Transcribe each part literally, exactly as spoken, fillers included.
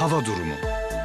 hava durumu.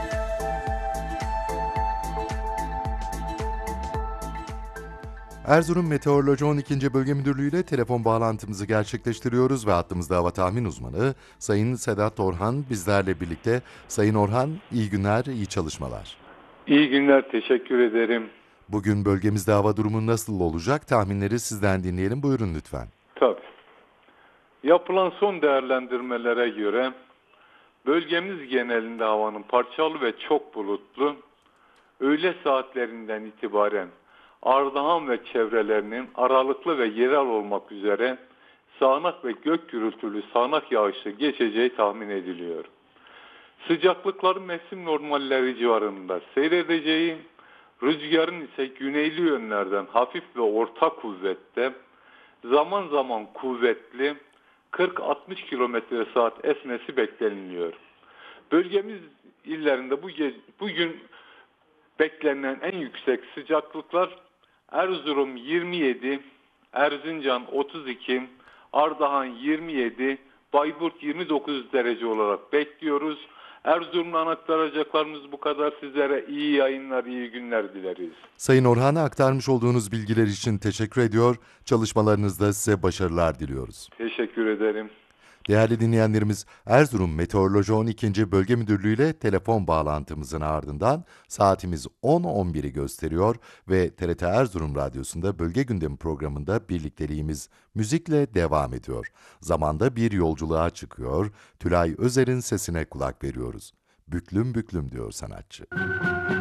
Erzurum Meteoroloji on ikinci. Bölge Müdürlüğü ile telefon bağlantımızı gerçekleştiriyoruz ve hattımızda hava tahmin uzmanı Sayın Sedat Orhan bizlerle birlikte. Sayın Orhan, iyi günler, iyi çalışmalar. İyi günler, teşekkür ederim. Bugün bölgemizde hava durumu nasıl olacak? Tahminleri sizden dinleyelim. Buyurun lütfen. Tabii. Yapılan son değerlendirmelere göre bölgemiz genelinde havanın parçalı ve çok bulutlu, öğle saatlerinden itibaren Ardahan ve çevrelerinin aralıklı ve yerel olmak üzere sağanak ve gök gürültülü sağanak yağışlı geçeceği tahmin ediliyor. Sıcaklıkların mevsim normalleri civarında seyredeceği, rüzgarın ise güneyli yönlerden hafif ve orta kuvvette, zaman zaman kuvvetli kırk altmış kilometre saat esmesi bekleniliyor. Bölgemiz illerinde bu ge- bugün beklenen en yüksek sıcaklıklar Erzurum yirmi yedi, Erzincan otuz iki, Ardahan yirmi yedi, Bayburt yirmi dokuz derece olarak bekliyoruz. Erzurum'dan aktaracaklarımız bu kadar. Sizlere iyi yayınlar, iyi günler dileriz. Sayın Orhan'a aktarmış olduğunuz bilgiler için teşekkür ediyor. Çalışmalarınızda size başarılar diliyoruz. Teşekkür ederim. Değerli dinleyenlerimiz, Erzurum Meteoroloji on ikinci. Bölge Müdürlüğü ile telefon bağlantımızın ardından saatimiz on on biri gösteriyor ve T R T Erzurum Radyosu'nda Bölge Gündemi programında birlikteliğimiz müzikle devam ediyor. Zamanda bir yolculuğa çıkıyor, Tülay Özer'in sesine kulak veriyoruz. Büklüm büklüm diyor sanatçı.